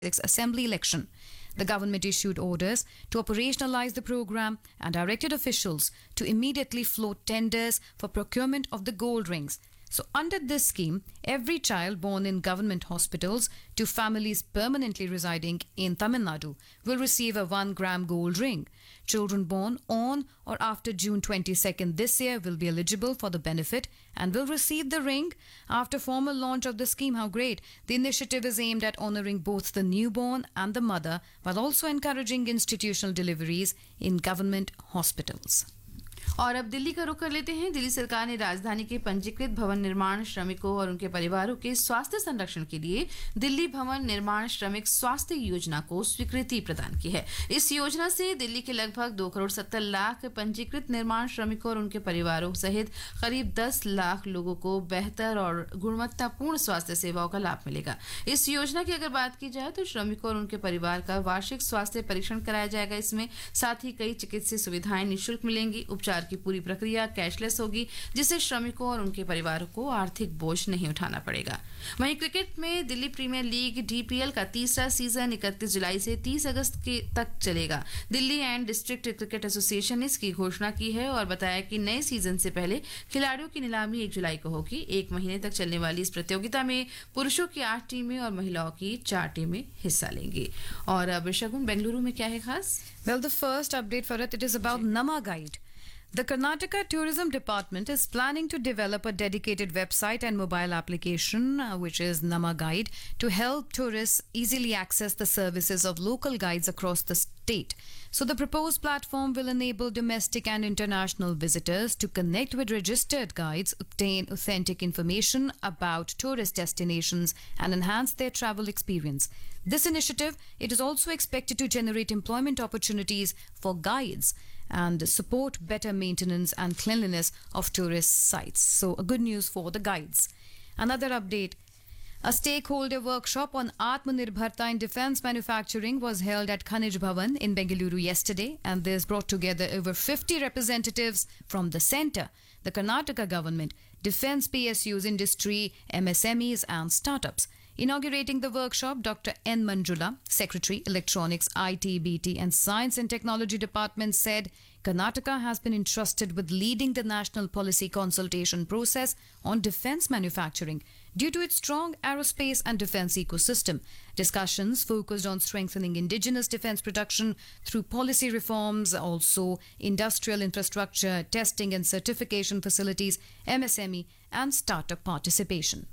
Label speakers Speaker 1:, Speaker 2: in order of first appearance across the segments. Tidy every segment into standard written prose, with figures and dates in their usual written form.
Speaker 1: Assembly election. The government issued orders to operationalize the program and directed officials to immediately float tenders for procurement of the gold rings. So, under this scheme, every child born in government hospitals to families permanently residing in Tamil Nadu will receive a 1-gram gold ring. Children born on or after June 22nd this year will be eligible for the benefit and will receive the ring after formal launch of the scheme. How great! The initiative is aimed at honoring both the newborn and the mother while also encouraging institutional deliveries in government hospitals.
Speaker 2: और अब दिल्ली का रुख कर लेते हैं। दिल्ली सरकार ने राजधानी के पंजीकृत भवन निर्माण श्रमिकों और उनके परिवारों के स्वास्थ्य संरक्षण के लिए दिल्ली भवन निर्माण श्रमिक स्वास्थ्य योजना को स्वीकृति प्रदान की है। इस योजना से दिल्ली के लगभग 2 करोड़ 70 लाख पंजीकृत निर्माण श्रमिकों और उनके परिवारों सहित करीब 10 लाख लोगों को बेहतर और गुणवत्तापूर्ण स्वास्थ्य सेवाओं का लाभ मिलेगा। इस योजना की अगर बात की जाए तो श्रमिकों और उनके परिवार का वार्षिक स्वास्थ्य परीक्षण कराया जाएगा। इसमें साथ ही कई चिकित्सीय सुविधाएं निःशुल्क मिलेंगी। उपचार की पूरी प्रक्रिया कैशलेस होगी, जिससे श्रमिकों और उनके परिवारों को आर्थिक बोझ नहीं उठाना पड़ेगा। वहीं क्रिकेट में दिल्ली प्रीमियर लीग डीपीएल का तीसरा सीजन 31 जुलाई से 30 अगस्त तक चलेगा। Delhi and district cricket association ने इसकी घोषणा की है और बताया कि नए सीजन से पहले खिलाड़ियों की नीलामी 1 जुलाई को होगी। 1 महीने तक चलने वाली इस प्रतियोगिता में पुरुषों की 8 टीमें और महिलाओं की 4 टीमें हिस्सा लेंगी। और अब शगुन, बेंगलुरु में क्या है खास?
Speaker 1: Well, the first update for it is about Nama Guide. The Karnataka Tourism Department is planning to develop a dedicated website and mobile application, which is Nama Guide, to help tourists easily access the services of local guides across the state. So the proposed platform will enable domestic and international visitors to connect with registered guides, obtain authentic information about tourist destinations, and enhance their travel experience. This initiative, it is also expected to generate employment opportunities for guides and support better maintenance and cleanliness of tourist sites. So, a good news for the guides. Another update. A stakeholder workshop on Atmanirbharta in defense manufacturing was held at Khanij Bhavan in Bengaluru yesterday, and this brought together over 50 representatives from the centre, the Karnataka government, defense PSUs, industry, MSMEs and startups. Inaugurating the workshop, Dr. N. Manjula, Secretary, Electronics, IT, BT and Science and Technology Department said Karnataka has been entrusted with leading the national policy consultation process on defense manufacturing due to its strong aerospace and defense ecosystem. Discussions focused on strengthening indigenous defense production through policy reforms, also industrial infrastructure, testing and certification facilities, MSME and startup participation.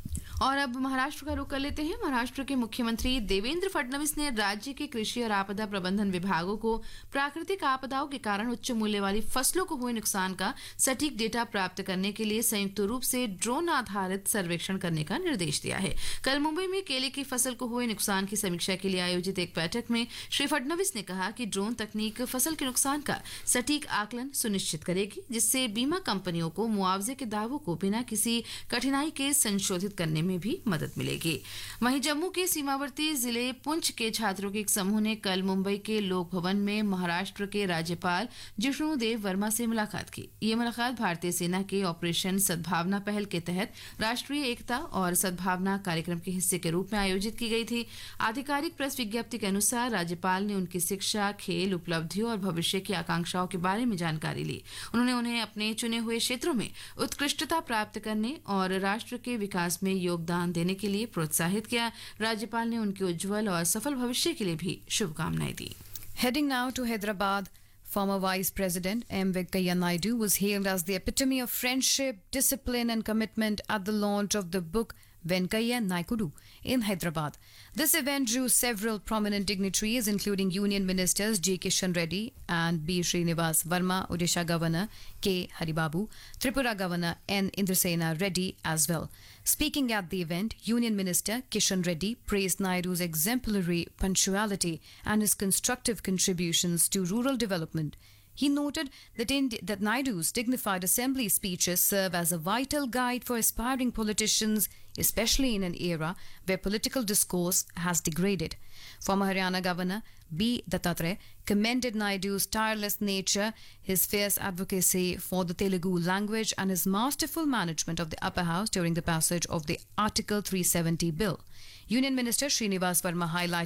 Speaker 2: और अब महाराष्ट्र का रुख कर लेते हैं। महाराष्ट्र के मुख्यमंत्री देवेंद्र फडणवीस ने राज्य के कृषि और आपदा प्रबंधन विभागों को प्राकृतिक आपदाओं के कारण उच्च मूल्य वाली फसलों को हुए नुकसान का सटीक डेटा प्राप्त करने के लिए संयुक्त रूप से ड्रोन आधारित सर्वेक्षण करने का निर्देश दिया है। कल मुंबई में केले की फसल को हुए नुकसान की समीक्षा के लिए आयोजित एक बैठक में श्री फडणवीस ने कहा कि ड्रोन तकनीक फसल के नुकसान का सटीक आकलन सुनिश्चित करेगी, जिससे बीमा कंपनियों को मुआवजे के दावों को बिना किसी कठिनाई के संशोधित करने में भी मदद मिलेगी। वहीं जम्मू के सीमावर्ती जिले पुंछ के छात्रों के एक समूह ने कल मुंबई के लोक भवन में महाराष्ट्र के राज्यपाल जिष्णुदेव वर्मा से मुलाकात की। ये मुलाकात भारतीय सेना के ऑपरेशन सद्भावना पहल के तहत राष्ट्रीय एकता और सद्भावना कार्यक्रम के हिस्से के रूप में आयोजित की गई थी। आधिकारिक प्रेस विज्ञप्ति के अनुसार राज्यपाल ने उनकी शिक्षा, खेल, उपलब्धियों और भविष्य की आकांक्षाओं के बारे में जानकारी ली। उन्होंने उन्हें अपने चुने हुए क्षेत्रों में उत्कृष्टता प्राप्त करने और राष्ट्र के विकास में योगदान देने के लिए प्रोत्साहित किया। राज्यपाल ने उनके उज्जवल और सफल भविष्य के लिए भी शुभकामनाएं दी।
Speaker 1: Heading now to Hyderabad, former Vice President M. Venkaiah Naidu was hailed as the epitome of friendship, discipline and commitment at the launch of the book Venkaiah Naikudu in Hyderabad. This event drew several prominent dignitaries, including Union Ministers G. Kishan Reddy and B. Srinivas Verma, Odisha Governor K. Haribabu, Tripura Governor N. Indrasena Reddy as well. Speaking at the event, Union Minister Kishan Reddy praised Naidu's exemplary punctuality and his constructive contributions to rural development. He noted that Naidu's dignified assembly speeches serve as a vital guide for aspiring politicians, especially in an era where political discourse has degraded. Former Haryana Governor B. Dattatreya commended Naidu's tireless nature, his fierce advocacy for the Telugu language, and his masterful management of the upper house during the passage of the Article 370 bill. Union Minister Srinivas Verma highlighted